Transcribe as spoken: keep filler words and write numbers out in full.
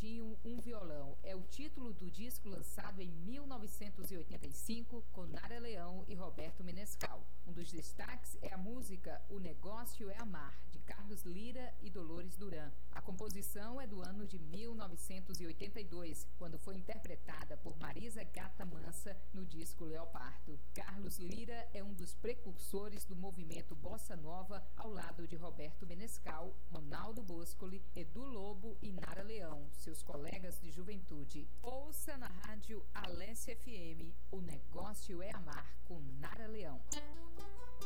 Tinham um Violão. É o título do disco lançado em mil novecentos e oitenta e cinco com Nara Leão e Roberto Menescal. Um dos destaques é a música O Negócio é Amar, de Carlos Lyra e Dolores Duran. A composição é do ano de mil novecentos e oitenta e dois, quando foi interpretada por Marisa Gata Mansa no disco Leopardo. Carlos Lyra é um dos precursores do movimento Bossa Nova, ao lado de Roberto Menescal, Ronaldo Boscoli, Edu Lobo e Nara Leão, seus colegas de juventude. Ouça na rádio Alesse F M, O Negócio é Amar, com Nara Leão.